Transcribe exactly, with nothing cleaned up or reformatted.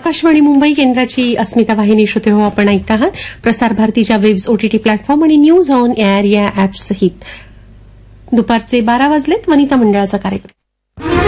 आकाशवाणी मुंबई केंद्राची अस्मिता वाहिनी श्रोते हो आपण ऐकत आहात. प्रसार भारतीच्या वेब्स ओटीटी प्लॅटफॉर्म आणि न्यूज ऑन एअर या ऍप सहित दुपारचे बारा वाजलेत. वनिता मंडळाचा कार्यक्रम